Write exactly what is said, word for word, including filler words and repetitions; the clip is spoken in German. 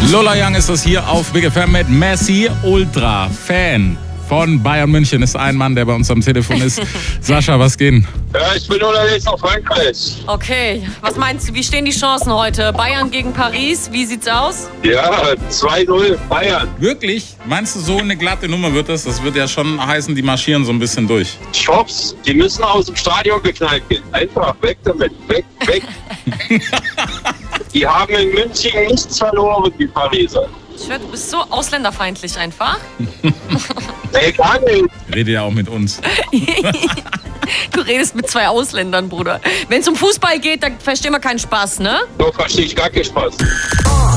Lola Young ist das hier auf Big F M mit Messi, Ultra-Fan von Bayern München. Ist ein Mann, der bei uns am Telefon ist. Sascha, was geht? Ja, ich bin unterwegs nach Frankreich. Okay, was meinst du, wie stehen die Chancen heute? Bayern gegen Paris, wie sieht's aus? Ja, zwei null Bayern. Wirklich? Meinst du, so eine glatte Nummer wird das? Das wird ja schon heißen, die marschieren so ein bisschen durch. Ich hoff's. Die müssen aus dem Stadion geknallt gehen. Einfach weg damit. Weg, weg. Die haben in München nichts verloren, die Pariser. Ich höre, du bist so ausländerfeindlich einfach. Nee, gar nicht. Rede ja auch mit uns. Du redest mit zwei Ausländern, Bruder. Wenn es um Fußball geht, dann verstehen wir keinen Spaß, ne? So verstehe ich gar keinen Spaß.